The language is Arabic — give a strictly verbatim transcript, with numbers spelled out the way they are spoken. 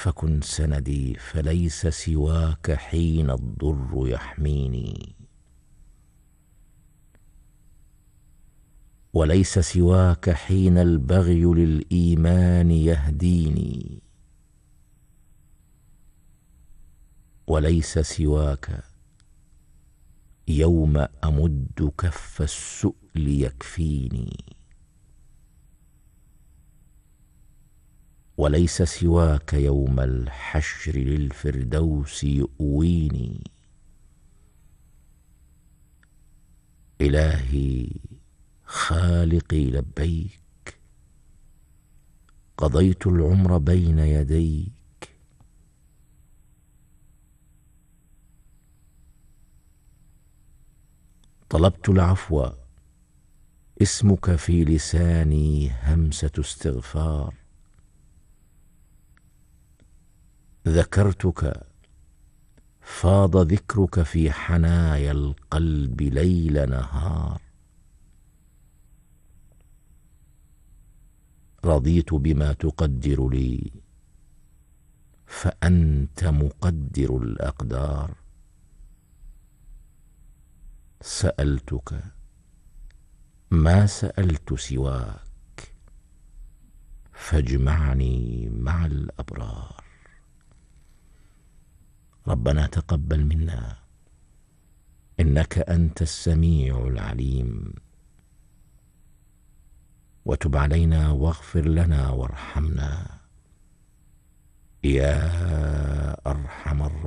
فكن سندي، فليس سواك حين الضر يحميني، وليس سواك حين البغي للإيمان يهديني، وليس سواك يوم أمد كف السؤل يكفيني، وليس سواك يوم الحشر للفردوس يؤويني. إلهي خالقي لبيك، قضيت العمر بين يديك، طلبت العفو، اسمك في لساني همسة استغفار، ذكرتك فاض ذكرك في حنايا القلب ليل نهار، رضيت بما تقدر لي فأنت مقدر الأقدار، سألتك ما سألت سواك فاجمعني مع الأبرار. ربنا تقبل منا إنك أنت السميع العليم، وتب علينا واغفر لنا وارحمنا يا أرحم الراحمين.